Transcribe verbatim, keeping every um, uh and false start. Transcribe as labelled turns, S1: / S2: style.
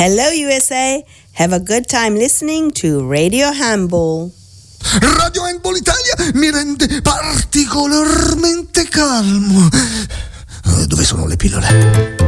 S1: Hello U S A. Have a good time listening to Radio Handball.
S2: Radio Handball Italia mi rende particolarmente calmo. Dove sono le pillole?